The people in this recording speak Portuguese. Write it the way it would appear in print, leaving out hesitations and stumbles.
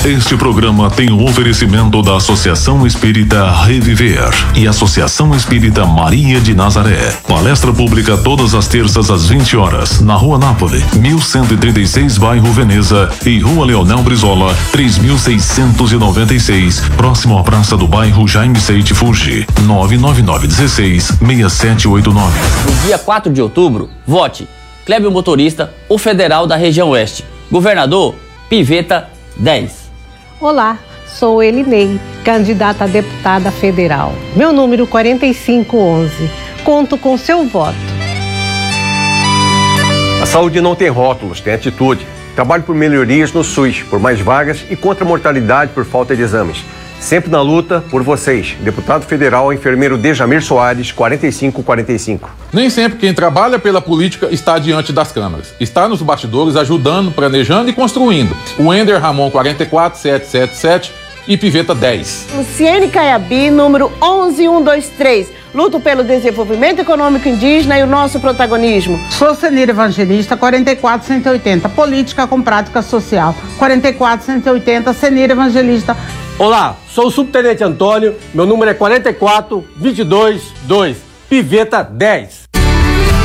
Este programa tem o oferecimento da Associação Espírita Reviver e Associação Espírita Maria de Nazaré. Palestra pública todas as terças às 20 horas, na Rua Nápoles, 1136, bairro Veneza, e Rua Leonel Brizola, 3696, próximo à Praça do Bairro Jaime Seite Fuji, 99916-6789. No dia 4 de outubro, vote Clébio Motorista, o federal da região oeste. Governador, Piveta 10. Olá, sou Elinei, candidata a deputada federal. Meu número 4511. Conto com seu voto. A saúde não tem rótulos, tem atitude. Trabalho por melhorias no SUS, por mais vagas e contra a mortalidade por falta de exames. Sempre na luta por vocês. Deputado federal, enfermeiro Dejamir Soares, 4545. Nem sempre quem trabalha pela política está diante das câmeras. Está nos bastidores ajudando, planejando e construindo. O Ender Ramon, 44777 e Piveta 10. Luciene Caiabi, número 11123. Luto pelo desenvolvimento econômico indígena e o nosso protagonismo. Sou Senira Evangelista, 44180. Política com prática social. 44180, Senira Evangelista. Olá, sou o Subtenente Antônio, meu número é 44222, Piveta 10.